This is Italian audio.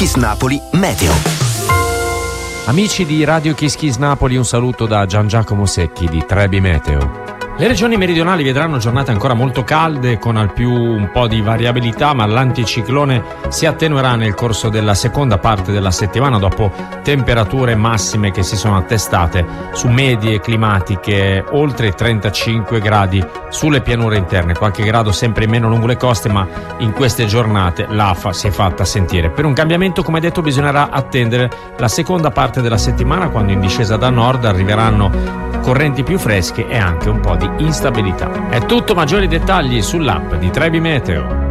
Kiss Napoli Meteo. Amici di Radio Kiss Kiss Napoli, un saluto da Gian Giacomo Secchi di Trebi Meteo. Le regioni meridionali vedranno giornate ancora molto calde, con al più un po' di variabilità, ma l'anticiclone si attenuerà nel corso della seconda parte della settimana, dopo temperature massime che si sono attestate su medie climatiche oltre i 35 gradi sulle pianure interne, qualche grado sempre in meno lungo le coste, ma in queste giornate l'afa si è fatta sentire. Per un cambiamento, come detto, bisognerà attendere la seconda parte della settimana, quando in discesa da nord arriveranno correnti più fresche e anche un po' di instabilità. È tutto, maggiori dettagli sull'app di Trebi Meteo.